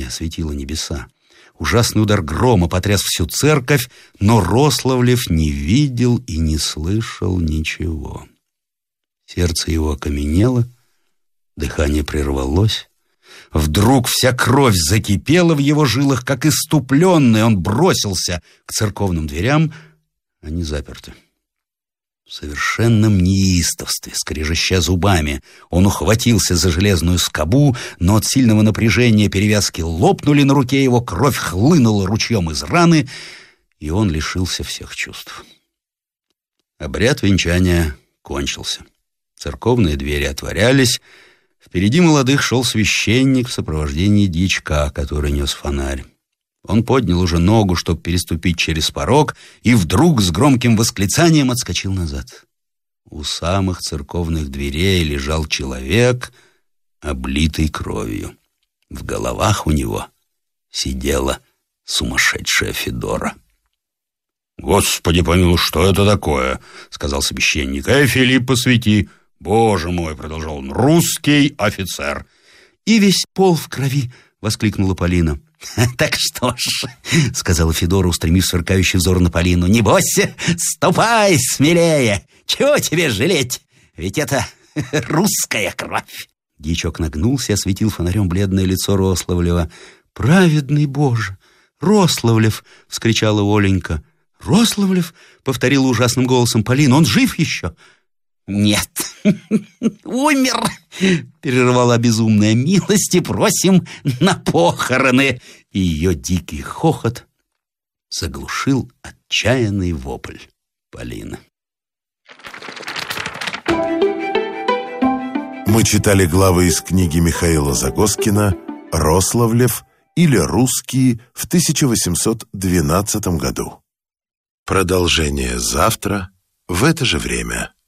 осветило небеса. Ужасный удар грома потряс всю церковь, но Рославлев не видел и не слышал ничего. Сердце его окаменело, дыхание прервалось. Вдруг вся кровь закипела в его жилах, как исступленный. Он бросился к церковным дверям, они заперты. В совершенном неистовстве, скрежеща зубами, он ухватился за железную скобу, но от сильного напряжения перевязки лопнули на руке его, кровь хлынула ручьем из раны, и он лишился всех чувств. Обряд венчания кончился. Церковные двери отворялись. Впереди молодых шел священник в сопровождении дьячка, который нес фонарь. Он поднял уже ногу, чтобы переступить через порог, и вдруг с громким восклицанием отскочил назад. У самых церковных дверей лежал человек, облитый кровью. В головах у него сидела сумасшедшая Федора. «Господи помилуй, что это такое?» — сказал священник. «Филипп, посвети!» «Боже мой!» — продолжал он. «Русский офицер!» «И весь пол в крови!» — воскликнула Полина. «Так что ж», — сказала Федора, устремив сверкающий взор на Полину, «не бойся, ступай смелее. Чего тебе жалеть? Ведь это русская кровь». Дьячок нагнулся и осветил фонарем бледное лицо Рославлева. «Праведный Боже! Рославлев!» — вскричала Оленька. «Рославлев?» — повторила ужасным голосом Полина. «Он жив еще?» «Нет, умер!» — перервала безумная. «Милости просим на похороны!» И ее дикий хохот заглушил отчаянный вопль Полины. Мы читали главы из книги Михаила Загоскина «Рославлев» или «Русские» в 1812 году. Продолжение завтра в это же время.